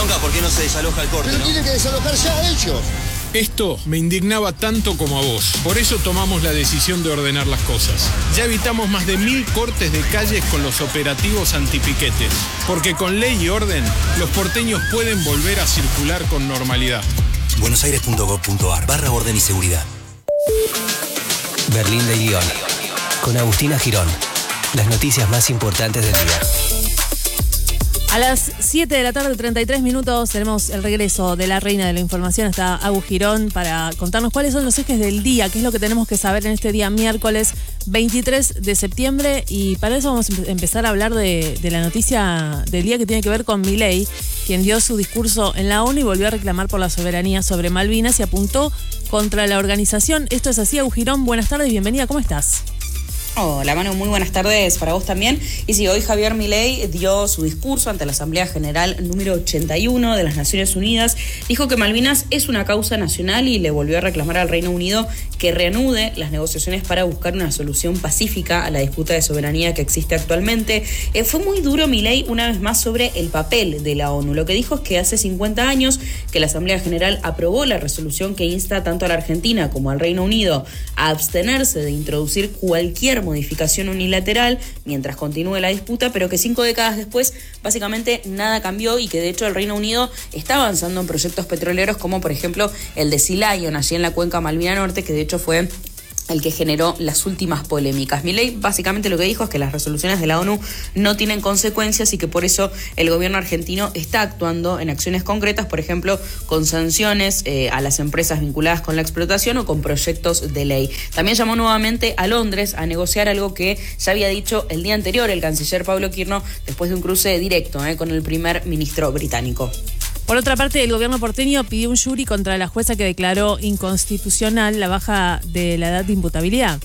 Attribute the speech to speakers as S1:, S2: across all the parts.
S1: bronca por qué no se desaloja el corte,
S2: Pero
S1: ¿no?
S2: tienen que desalojar ya ellos.
S3: Esto me indignaba tanto como a vos. Por eso tomamos la decisión de ordenar las cosas. Ya evitamos más de 1000 cortes de calles con los operativos antipiquetes. Porque con ley y orden, los porteños pueden volver a circular con normalidad.
S4: buenosaires.gov.ar/orden y seguridad. Berlín de Lyon. Con Agustina Girón. Las noticias más importantes del día.
S5: A las 7 de la tarde, 33 minutos, tenemos el regreso de la reina de la información. Está Agus Girón para contarnos cuáles son los ejes del día, qué es lo que tenemos que saber en este día miércoles 23 de septiembre. Y para eso vamos a empezar a hablar de la noticia del día que tiene que ver con Milei, quien dio su discurso en la ONU y volvió a reclamar por la soberanía sobre Malvinas y apuntó contra la organización. Esto es así, Agus Girón, buenas tardes, bienvenida, ¿cómo estás?
S6: Hola Manu, muy buenas tardes para vos también. Y sí, hoy Javier Milei dio su discurso ante la Asamblea General número 81 de las Naciones Unidas. Dijo que Malvinas es una causa nacional y le volvió a reclamar al Reino Unido que reanude las negociaciones para buscar una solución pacífica a la disputa de soberanía que existe actualmente. Fue muy duro Milei una vez más sobre el papel de la ONU. Lo que dijo es que hace 50 años que la Asamblea General aprobó la resolución que insta tanto a la Argentina como al Reino Unido a abstenerse de introducir cualquier modificación unilateral mientras continúe la disputa, pero que 5 décadas después básicamente nada cambió y que de hecho el Reino Unido está avanzando en proyectos petroleros como por ejemplo el de Sea Lion allí en la cuenca Malvina Norte, que de hecho fue el que generó las últimas polémicas. Milei básicamente lo que dijo es que las resoluciones de la ONU no tienen consecuencias y que por eso el gobierno argentino está actuando en acciones concretas, por ejemplo, con sanciones a las empresas vinculadas con la explotación o con proyectos de ley. También llamó nuevamente a Londres a negociar algo que ya había dicho el día anterior el canciller Pablo Kirno después de un cruce directo con el primer ministro británico.
S5: Por otra parte, el gobierno porteño pidió un jury contra la jueza que declaró inconstitucional la baja de la edad de imputabilidad.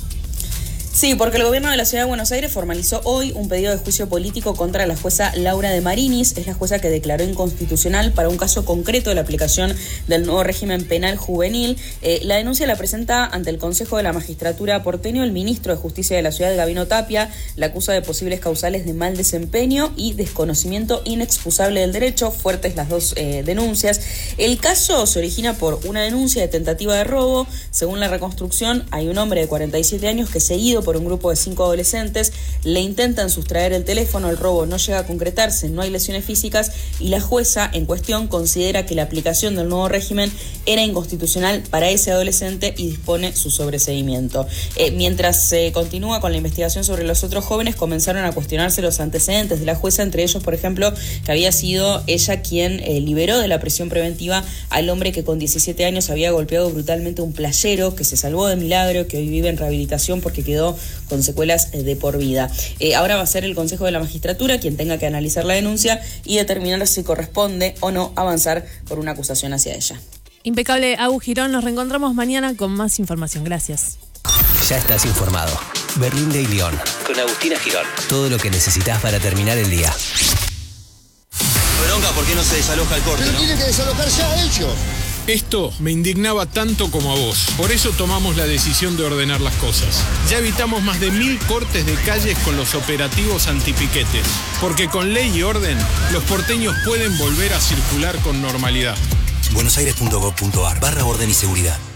S6: Sí, porque el gobierno de la Ciudad de Buenos Aires formalizó hoy un pedido de juicio político contra la jueza Laura de Marinis. Es la jueza que declaró inconstitucional para un caso concreto de la aplicación del nuevo régimen penal juvenil. La denuncia la presenta ante el Consejo de la Magistratura porteño el ministro de Justicia de la ciudad, Gabino Tapia. La acusa de posibles causales de mal desempeño y desconocimiento inexcusable del derecho. Fuertes las dos denuncias. El caso se origina por una denuncia de tentativa de robo. Según la reconstrucción, hay un hombre de 47 años que, seguido por un grupo de 5 adolescentes, le intentan sustraer el teléfono, el robo no llega a concretarse, no hay lesiones físicas y la jueza en cuestión considera que la aplicación del nuevo régimen era inconstitucional para ese adolescente y dispone su sobreseimiento. Mientras se continúa con la investigación sobre los otros jóvenes, comenzaron a cuestionarse los antecedentes de la jueza, entre ellos, por ejemplo, que había sido ella quien liberó de la prisión preventiva al hombre que con 17 años había golpeado brutalmente a un playero, que se salvó de milagro, que hoy vive en rehabilitación porque quedó con secuelas de por vida. Ahora va a ser el Consejo de la Magistratura quien tenga que analizar la denuncia y determinar si corresponde o no avanzar por una acusación hacia ella.
S5: Impecable, Agus Girón. Nos reencontramos mañana con más información. Gracias.
S4: Ya estás informado. Berlín de Lyon. Con Agustina Girón. Todo lo que necesitas para terminar el día.
S1: Bronca por qué no se desaloja el corte,
S2: Pero
S1: ¿no?
S2: tienen que desalojar ya ellos.
S3: Esto me indignaba tanto como a vos. Por eso tomamos la decisión de ordenar las cosas. Ya evitamos más de 1000 cortes de calles con los operativos antipiquetes. Porque con ley y orden, los porteños pueden volver a circular con normalidad.
S4: buenosaires.gov.ar/orden y seguridad.